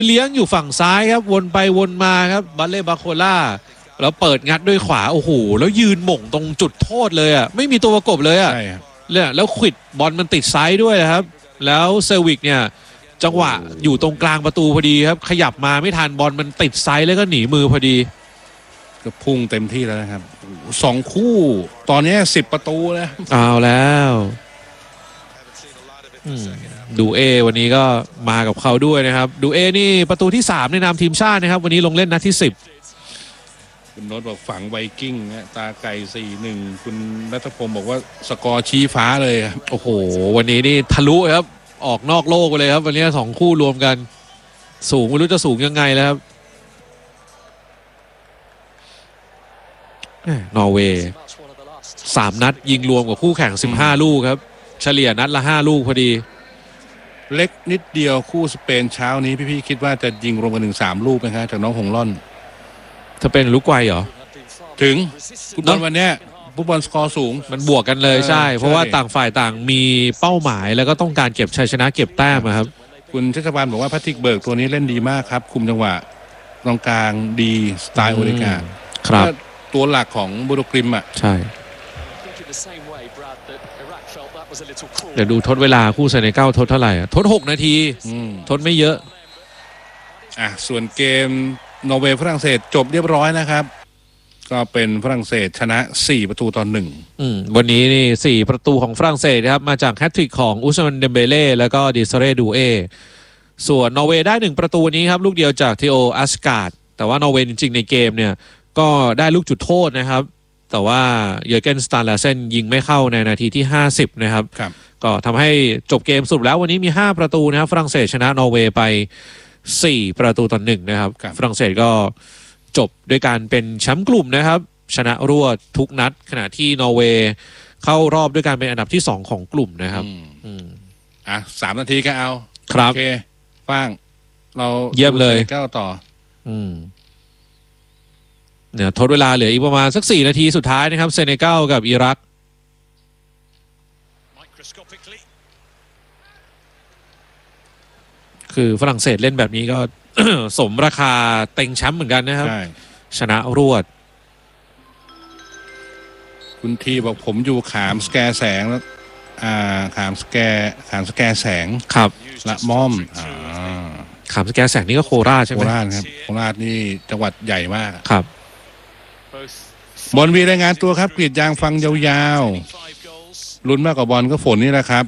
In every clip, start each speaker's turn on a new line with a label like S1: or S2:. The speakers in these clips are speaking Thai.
S1: เลี้ยงอยู่ฝั่งซ้ายครับวนไปวนมาครับบัลเล่บาโคล่าแล้วเปิดงัดด้วยขวาโอ้โหแล้วยืนหม่งตรงจุดโทษเลยอ่ะไม่มีตัวประกบเลยอ่ะ
S2: ใช่ครับ
S1: แล้วขวิดบอลมันติดไซด์ด้วยนะครับแล้วเซอร์วิกเนี่ยจังหวะอยู่ตรงกลางประตูพอดีครับขยับมาไม่ทันบอลมันติดไซด์แล้วก็หนีมือพอดี
S2: ก็พุ่งเต็มที่แล้วนะครับ2 คู่ตอนนี้10 ประตูแล้ว
S1: เอาแล้วดูเอวันนี้ก็มากับเขาด้วยนะครับดูเอนี่ประตูที่3ในนามทีมชาตินะครับวันนี้ลงเล่นนัดที่10
S2: คุณโน้ตบอกฝังไวกิ้งนะตาไก่ 4-1 คุณรัตพงศ์บอกว่าสกอร์ชี้ฟ้าเลยครับ
S1: โอ้โหวันนี้นี่ทะลุครับออกนอกโลกไปเลยครับวันนี้2 คู่รวมกันสูงไม่รู้จะสูงยังไงแล้วครับนอร์เวย์3 นัดยิงรวมกับคู่แข่ง15 ลูกครับเฉลี่ยนัดละ5 ลูกพอดี
S2: เล็กนิดเดียวคู่สเปนเช้านี้พี่ๆคิดว่าจะยิงรวมกันถึง3 ลูกไหมครับจากน้องหงล่อน
S1: ถ้าเป็นลูกไกวเหรอ
S2: ถึงฟุตบอลวันนี้ฟุตบอลสกอร์สูง
S1: มันบวกกันเลยใช่เพราะว่าต่างฝ่ายต่างมีเป้าหมายแล้วก็ต้องการเก็บชัยชนะเก็บแต้มครับ
S2: คุณชัชวานบอกว่าแพทริกเบิร์กตัวนี้เล่นดีมากครับคุมจังหวะตรงกลางดีสไตล์โอเลกา
S1: ครับ
S2: ตัวหลักของบูโรกริมอ่ะ
S1: ใช่เดี๋ยวดูทดเวลาคู่เซเนกัลทดเท่าไหร่ทด6 นาทีทดไม่เยอะ
S2: ส่วนเกมนอร์เวย์ฝรั่งเศสจบเรียบร้อยนะครับก็เป็นฝรั่งเศสชนะ4-1
S1: วันนี้นี่4 ประตูของฝรั่งเศสครับมาจากแฮตทริกของอุสมานเดมเบเล่แล้วก็ดิซเรดูเอส่วนนอร์เวย์ได้1 ประตูนี้ครับลูกเดียวจากทีโออัสการ์ดแต่ว่านอร์เวย์จริงๆในเกมเนี่ยก็ได้ลูกจุดโทษนะครับแต่ว่าเยอร์เกนสตาร์ลาเซนยิงไม่เข้าในนาทีที่50นะครับก็ทำให้จบเกมสรุปแล้ววันนี้มี5 ประตูนะครับฝรั่งเศสชนะนอร์เวย์ไป4-1นะครับฝรั่งเศสก็จบด้วยการเป็นแชมป์กลุ่มนะครับชนะรวดทุกนัดขณะที่นอร์เวย์เข้ารอบด้วยการเป็นอันดับที่2ของกลุ่มนะครับ
S2: 3 นาทีก็เอา
S1: ครับ
S2: โอเคฟังเรา
S1: เยี่ยมเลย
S2: ก้าวต่อ
S1: เนี่ยทดเวลาเหลืออีกประมาณสัก4 นาทีสุดท้ายนะครับเซเนกัลกับอิรักคือฝรั่งเศสเล่นแบบนี้ก็ สมราคาเต็งแชมป์เหมือนกันนะครับชนะรวด
S2: คุณทีบอกผมอยู่ขามสแกแสงแล้วขามสแกแสง
S1: ครับ
S2: ละม่อม
S1: ขามสแกแสงนี่ก็โคราชใช่ไหม
S2: โคราชครับโคราชนี่จังหวัดใหญ่มาก
S1: ครับ
S2: บอลวีรายงานตัวครับกรีดยางฟังยาวๆลุ้นมากกว่าบอลก็ฝนนี่แหละครับ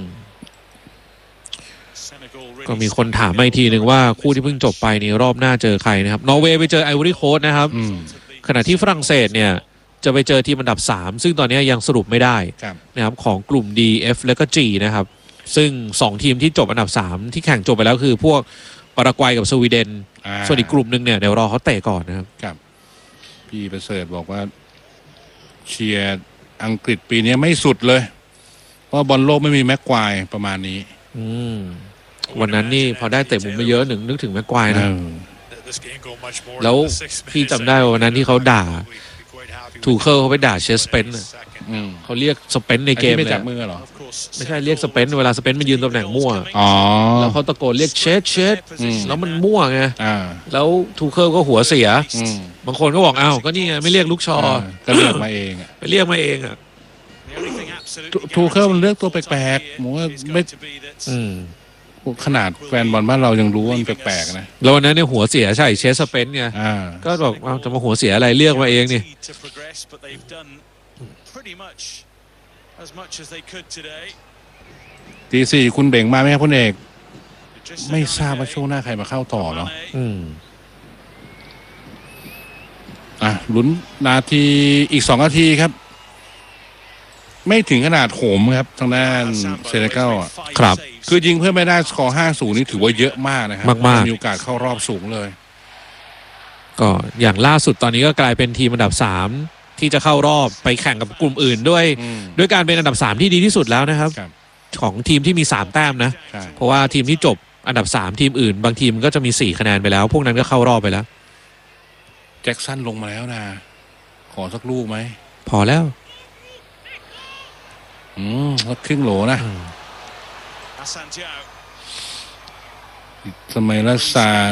S1: ก็มีคนถามมาอีกทีหนึ่งว่าคู่ที่เพิ่งจบไปนี่รอบหน้าเจอใครนะครับนอร์เวย์ไปเจอไอวอรี่โคสต์นะครับขณะที่ฝรั่งเศสเนี่ยจะไปเจอทีมอันดับ3ซึ่งตอนนี้ยังสรุปไม่ได้นะครับของกลุ่ม D F และก็ G นะครับซึ่ง2 ทีมที่จบอันดับ3ที่แข่งจบไปแล้วคือพวกปารากวัยกับสวีเดนส่วนอีกกลุ่มหนึ่งเนี่ยเดี๋ยวรอเขาเตะก่อนนะครับ
S2: พี่ประเสริฐบอกว่าเชียร์อังกฤษปีนี้ไม่สุดเลยเพราะบอลโลกไม่มีแม็กควายประมาณนี้
S1: วันนั้นนี่พอได้เตะมุมไปเยอะนึกถึงแม็กควายนะแล้วพี่จำได้วันนั้นที่เขาด่าทูเคิลเขาไปด่าเชสเปนเขาเรียกสเปนในเกมเลย
S2: ไม่จับมือหรอ
S1: ไม่ใช่เรียกสเปนเวลาสเปนมันยืนตำแหน่งมั่วแล้วเขาตะโกนเรียกเชสแล้วมันมั่วไงแล้วทูเคิลก็หัวเสียบางคนก็บอกอ้าวก็นี่ไงไม่เรียกลูกชอ
S2: ก็เรียกมาเอง
S1: ไปเรียกมาเอง
S2: ทูเคิลมันเลือกตัวแปลกๆผมว่าไม่ขนาดแฟนบอลบ้านเรายังรู้ว่ามันแปลกๆนะ
S1: แล้ววันนั้นเนี่ยหัวเสียใช่เชสสเปนไงก็บอกจะมาหัวเสียอะไรเรียกมาเองนี่
S2: ตี 4คุณเบ่งมาไหมครับคุณเอกไม่ทราบว่าช่วงหน้าใครมาเข้าต่อเนาะลุ้นนาทีอีก2 นาทีครับไม่ถึงขนาดโหมครับทางด้านเซเนกัล
S1: ครับ
S2: คือยิงเพื่อไม่ได้สกอร์ 5-0 นี่ถือว่าเยอะมากนะครับ
S1: มาก
S2: มีโอกาสเข้ารอบสูงเลย
S1: ก็อย่างล่าสุดตอนนี้ก็กลายเป็นทีมอันดับ3ที่จะเข้ารอบไปแข่งกับกลุ่มอื่นด้วยการเป็นอันดับ3ที่ดีที่สุดแล้วนะครับของทีมที่มี3 แต้มนะเพราะว่าทีมที่จบอันดับ3ทีมอื่นบางทีมก็จะมี4 คะแนนไปแล้วพวกนั้นก็เข้ารอบไปแล้ว
S2: แจ็คสันลงมาแล้วนะขอสักลูกไหม
S1: พอแล้ว
S2: แล้วครึ่งโหลนะสมัยละซา